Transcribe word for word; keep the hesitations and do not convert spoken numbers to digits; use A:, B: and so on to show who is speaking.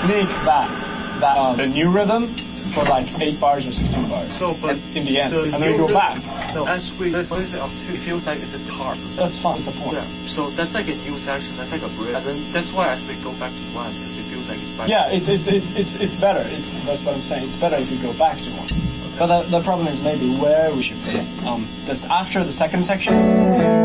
A: sneak that that uh, the new rhythm for like eight bars or sixteen bars.
B: So, but
A: in the end,
B: the
A: and then we go back.
B: No, as we listen it up to, it feels like it's a tar.
A: So that's fun. That's the point.
B: Yeah. So that's like a new section. That's like a bridge. And then that's why I say go back to one because it feels like it's back.
A: Yeah, it's it's it's it's it's better. It's that's what I'm saying. It's better if you go back to one. Okay. But the the problem is maybe where we should put it. Um, this after the second section.